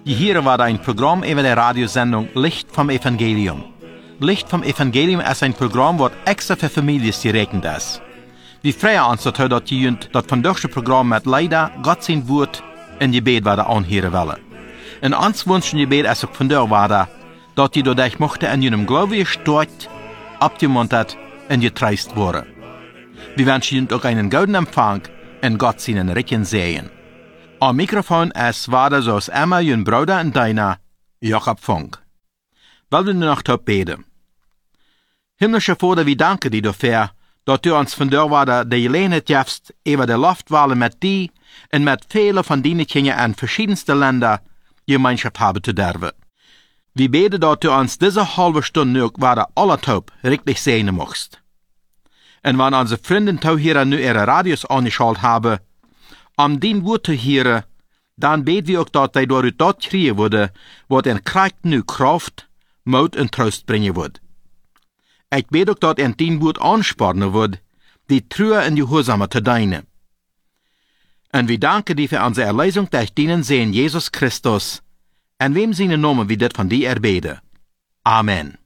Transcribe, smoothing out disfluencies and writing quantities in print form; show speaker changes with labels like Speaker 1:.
Speaker 1: Hier war ein Programm über der Radiosendung Licht vom Evangelium. Licht vom Evangelium ist ein Programm, das extra für Familien gerechnet ist. Wir freuen uns, dass das von diesem Programm mit leider Gott sein Wort in Gebet werden anhören wollen. Und uns wünschen Gebet ist auch von dir weiter, dass die dadurch mochte in ihrem Glauben gestärkt, abgemuntert und getreist wurden. Wir wünschen Ihnen auch einen guten Empfang und Gott seinen Recken sehen. Am Mikrofon ist weiter so als immer Ihren Bruder und deiner, Jakob Funk. Wollen wir noch beten? Himmlischer Vater, wir danken dir dafür, dass du uns von dir weiter die Gelegenheit gibst, über die Luftwahlen mit dir und mit vielen von deinen Kindern in verschiedensten Ländern Gemeinschaft haben zu dürfen. Wir beten, dass du uns diese halbe Stunde noch weiter alle taub richtig sehen magst. Und wenn unsere Freunde hier nu ihre Radios angeschaltet haben, um dein Wort zu hören, dann beten wir auch, dass sie durch das kriegen würden, was in Krieg nu Kraft, Mut und Trost bringen wird. Ich bete auch, dass in dein Wort anspornen wird, die Treue und Gehorsame zu dienen. Und wir danken dir für unsere Erlösung durch deinen Sohn Jesus Christus, in wem seine Namen wir das von dir erbeten. Amen.